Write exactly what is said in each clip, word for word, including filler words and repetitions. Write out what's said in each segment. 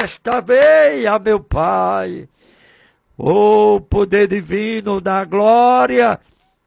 nesta veia, meu Pai. O poder divino da glória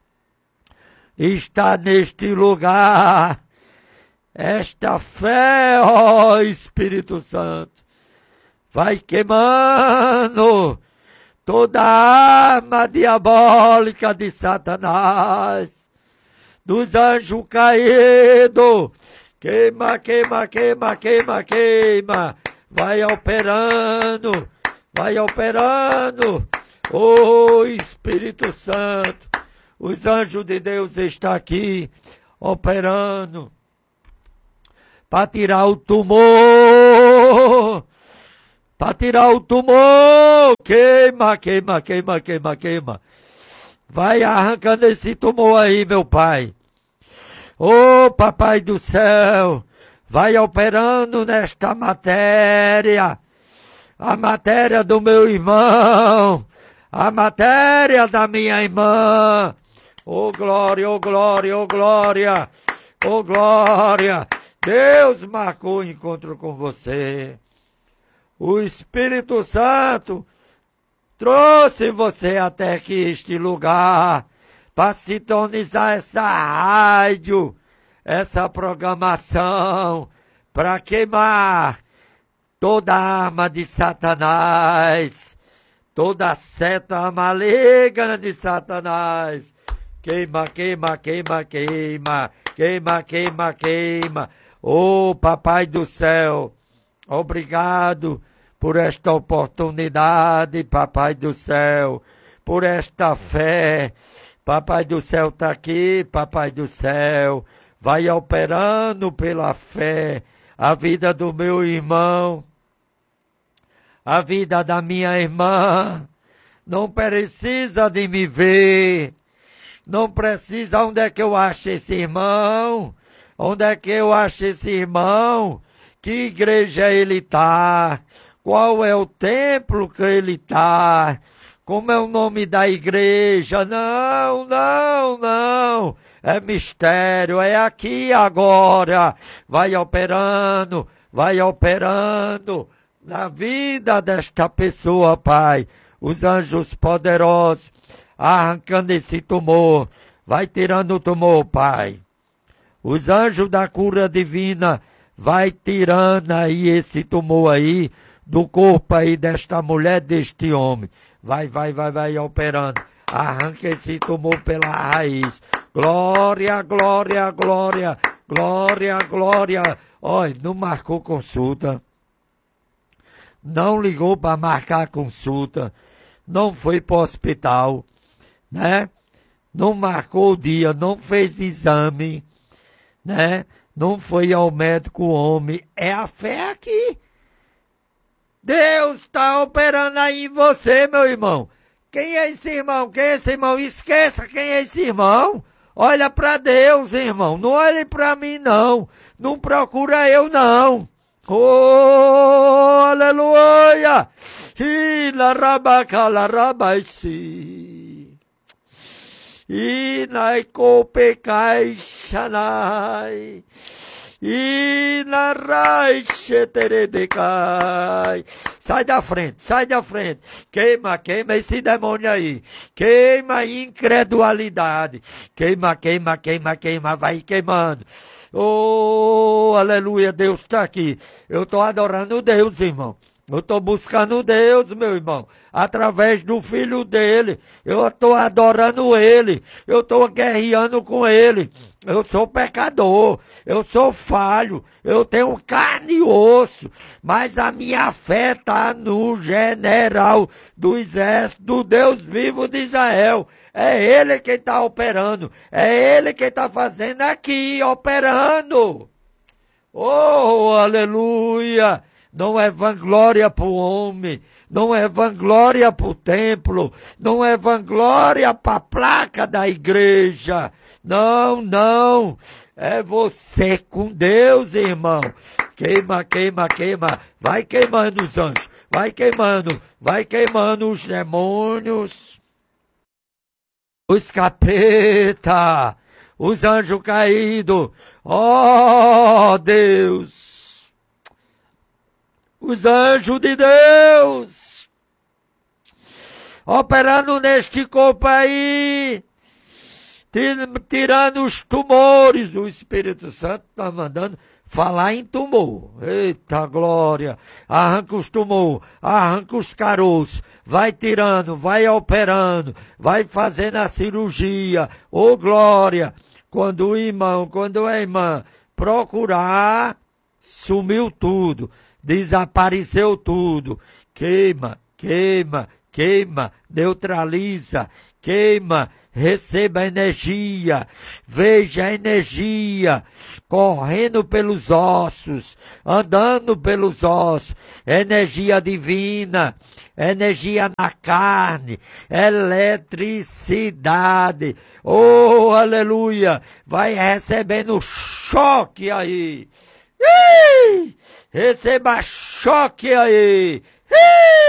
está neste lugar. Esta fé, ó Espírito Santo, vai queimando toda a arma diabólica de Satanás, dos anjos caídos. Queima, queima, queima, queima, queima. Vai operando, vai operando. Ô Espírito Santo, os anjos de Deus estão aqui operando para tirar o tumor, para tirar o tumor. Queima, queima, queima, queima, queima. Vai arrancando esse tumor aí, meu Pai. Ô Papai do céu, vai operando nesta matéria, a matéria do meu irmão, a matéria da minha irmã. Ô glória, ô glória, ô glória, ô glória. Deus marcou o encontro com você. O Espírito Santo trouxe você até aqui este lugar para sintonizar essa rádio, essa programação, para queimar toda a arma de Satanás, toda a seta maligna de Satanás. Queima, queima, queima, queima, queima, queima, queima. Ô Papai do céu, obrigado por esta oportunidade, Papai do céu, por esta fé. Papai do céu está aqui, Papai do céu, vai operando pela fé a vida do meu irmão, a vida da minha irmã. Não precisa de me ver, não precisa. Onde é que eu acho esse irmão? Onde é que eu acho esse irmão? Que igreja ele está? Qual é o templo que ele está? Como é o nome da igreja? Não, não, não. É mistério, é aqui agora. Vai operando, vai operando na vida desta pessoa, Pai. Os anjos poderosos arrancando esse tumor. Vai tirando o tumor, Pai. Os anjos da cura divina vai tirando aí esse tumor aí do corpo aí desta mulher, deste homem. Vai, vai, vai, vai operando. Arranca esse tumor pela raiz. Glória, glória, glória, glória, glória. Olha, não marcou consulta. Não ligou para marcar consulta. Não foi para o hospital, né? Não marcou o dia, não fez exame, né? Não foi ao médico homem. É a fé aqui. Deus está operando aí em você, meu irmão. Quem é esse irmão? Quem é esse irmão? Esqueça quem é esse irmão. Olha para Deus, irmão. Não olhe para mim, não. Não procura eu, não. Oh, aleluia. Ila rabacala rabaisi. Inai copecai xanai. E na raicheteredecai. Sai da frente, sai da frente. Queima, queima esse demônio aí. Queima a incredulidade. Queima, queima, queima, queima. Vai queimando. Oh, aleluia, Deus está aqui. Eu estou adorando Deus, irmão. Eu estou buscando Deus, meu irmão, através do filho dele. Eu estou adorando ele. Eu estou guerreando com ele. Eu sou pecador. Eu sou falho. Eu tenho carne e osso. Mas a minha fé está no general do exército, do Deus vivo de Israel. É ele quem está operando. É ele quem está fazendo aqui, operando. Oh, aleluia. Não é vanglória para o homem, não é vanglória para o templo, não é vanglória para a placa da igreja. Não, não, é você com Deus, irmão. Queima, queima, queima, vai queimando os anjos, vai queimando, vai queimando os demônios, os capeta, os anjos caídos. Oh, Deus! os anjos de Deus, operando neste corpo aí, tirando os tumores. O Espírito Santo está mandando falar em tumor. Eita glória! Arranca os tumores, arranca os caroços, vai tirando, vai operando, vai fazendo a cirurgia. Ô glória! Quando o irmão, quando a irmã procurar, sumiu tudo, desapareceu tudo. Queima, queima, queima, neutraliza, queima. Receba energia, veja a energia correndo pelos ossos, andando pelos ossos, energia divina, energia na carne, eletricidade. Oh, aleluia! Vai recebendo choque aí. Ih! Receba choque aí. Ih!